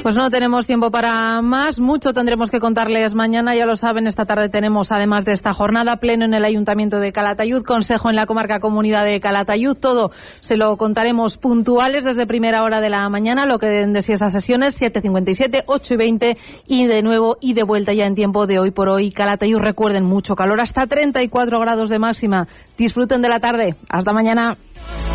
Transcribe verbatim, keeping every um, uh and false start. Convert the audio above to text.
Pues no tenemos tiempo para más, mucho tendremos que contarles mañana, ya lo saben, esta tarde tenemos, además de esta jornada, pleno en el Ayuntamiento de Calatayud, consejo en la comarca Comunidad de Calatayud, todo se lo contaremos puntuales desde primera hora de la mañana, lo que den de si esas sesiones, siete cincuenta y siete, ocho y veinte, y de nuevo y de vuelta ya en tiempo de hoy por hoy. Calatayud, recuerden, mucho calor, hasta treinta y cuatro grados de máxima, disfruten de la tarde, hasta mañana.